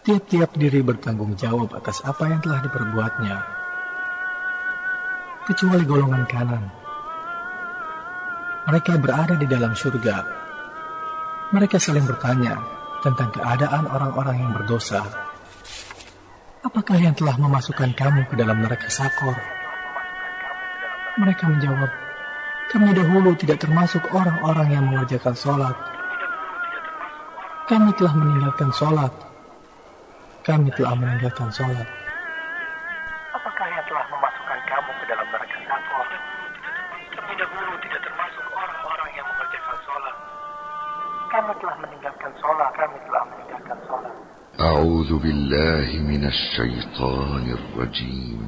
Tiap-tiap diri bertanggung jawab atas apa yang telah diperbuatnya, kecuali golongan kanan. Mereka berada di dalam surga. Mereka saling bertanya tentang keadaan orang-orang yang berdosa. Apakah yang telah memasukkan kamu ke dalam neraka Sakor? Mereka menjawab, kami dahulu tidak termasuk orang-orang yang mengerjakan sholat. Kami telah meninggalkan sholat. Kami telah meninggalkan sholat. Apakah yang telah memasukkan kamu ke dalam neraka Sakor? Kami dahulu tidak termasuk orang-orang yang mengerjakan sholat. Kami telah meninggalkan sholat. Kami telah meninggalkan sholat. أعوذ بالله من الشيطان الرجيم.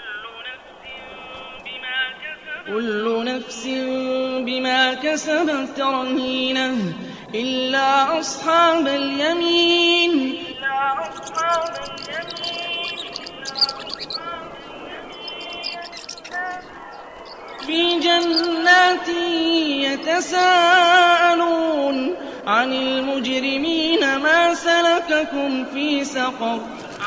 كل نفس بما كسبت رهينة إلا أصحاب اليمين في جنات يتساءلون عن المجرمين ما سلككم في سقر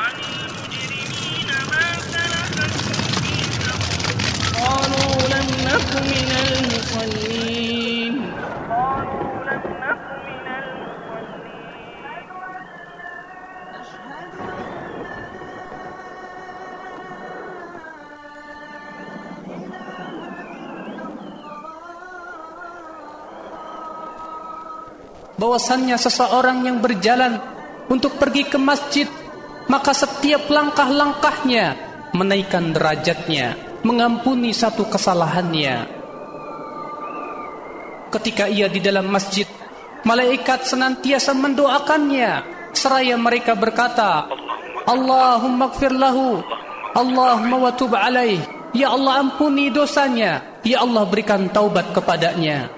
قالوا لم نك من المصلين bahwasannya seseorang yang berjalan untuk pergi ke masjid, maka setiap langkah-langkahnya menaikkan derajatnya, mengampuni satu kesalahannya. Ketika ia di dalam masjid, malaikat senantiasa mendoakannya, seraya mereka berkata, Allahumma gfir lahu, Allahumma watub alaih, ya Allah ampuni dosanya, ya Allah berikan taubat kepadanya.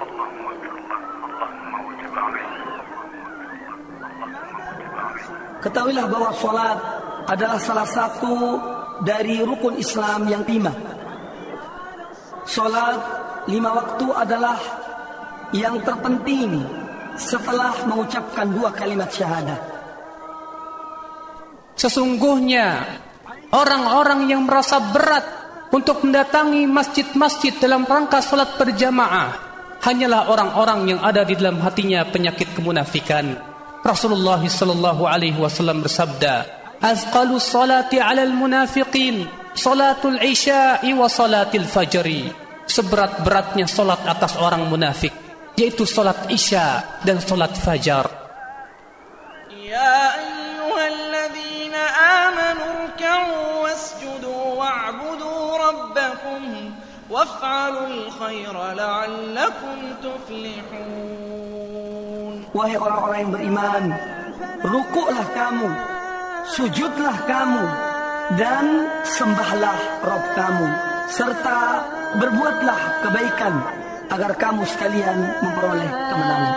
Ketahuilah bahwa sholat adalah salah satu dari rukun Islam yang 5. Sholat 5 waktu adalah yang terpenting setelah mengucapkan 2 kalimat syahadah. Sesungguhnya orang-orang yang merasa berat untuk mendatangi masjid-masjid dalam rangka sholat berjamaah hanyalah orang-orang yang ada di dalam hatinya penyakit kemunafikan. Rasulullah sallallahu alaihi wasallam bersabda, azqalus salati 'alal munafiqin salatul isya'i wa salatil fajri. Seberat-beratnya salat atas orang munafik yaitu salat isya dan salat fajar. Ya ayyuhalladzina amanu ruk'u wasjudu wa'budu rabbakum waf'alul khaira la'allakum tuflihun. Wahai orang-orang yang beriman, rukuklah kamu, sujudlah kamu, dan sembahlah Rabb kamu, serta berbuatlah kebaikan agar kamu sekalian memperoleh kemenangan.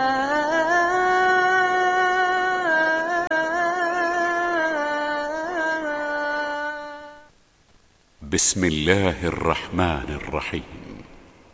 بسم الله الرحمن الرحيم.